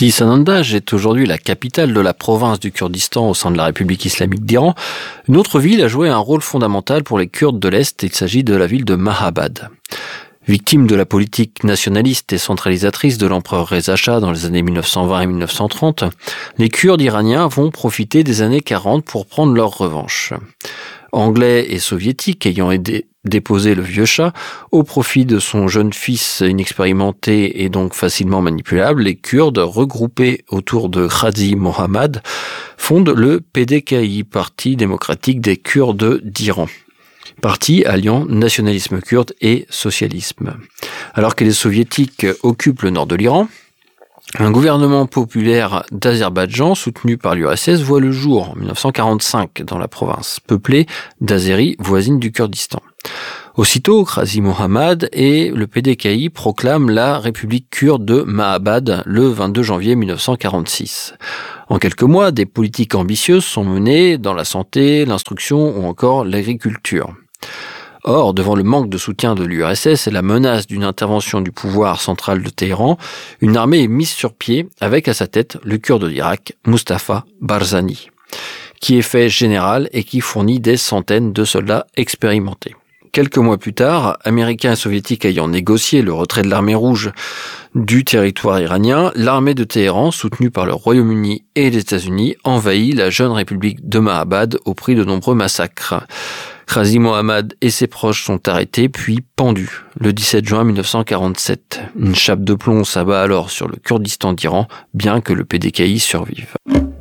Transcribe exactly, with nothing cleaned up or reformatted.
Si Sanandaj est aujourd'hui la capitale de la province du Kurdistan au sein de la République islamique d'Iran, une autre ville a joué un rôle fondamental pour les Kurdes de l'Est. Il s'agit de la ville de Mahabad. Victime de la politique nationaliste et centralisatrice de l'empereur Reza Shah dans les années mille neuf cent vingt et mille neuf cent trente, les Kurdes iraniens vont profiter des années quarante pour prendre leur revanche. Anglais et soviétiques ayant aidé déposer le vieux Shah au profit de son jeune fils inexpérimenté et donc facilement manipulable, les Kurdes, regroupés autour de Ghazi Mohammad, fondent le P D K I, Parti démocratique des Kurdes d'Iran. Parti alliant nationalisme kurde et socialisme. Alors que les soviétiques occupent le nord de l'Iran, un gouvernement populaire d'Azerbaïdjan soutenu par l'U R S S voit le jour en mille neuf cent quarante-cinq dans la province, peuplée d'Azéris voisines du Kurdistan. Aussitôt, Ghazi Mohammad et le P D K I proclament la République kurde de Mahabad le vingt-deux janvier mille neuf cent quarante-six. En quelques mois, des politiques ambitieuses sont menées dans la santé, l'instruction ou encore l'agriculture. Or, devant le manque de soutien de l'U R S S et la menace d'une intervention du pouvoir central de Téhéran, une armée est mise sur pied avec à sa tête le Kurde d'Irak, Mustafa Barzani, qui est fait général et qui fournit des centaines de soldats expérimentés. Quelques mois plus tard, Américains et Soviétiques ayant négocié le retrait de l'armée rouge du territoire iranien, l'armée de Téhéran, soutenue par le Royaume-Uni et les États-Unis, envahit la jeune république de Mahabad au prix de nombreux massacres. Ghazi Mohammad et ses proches sont arrêtés puis pendus le dix-sept juin mille neuf cent quarante-sept. Une chape de plomb s'abat alors sur le Kurdistan d'Iran, bien que le P D K I survive.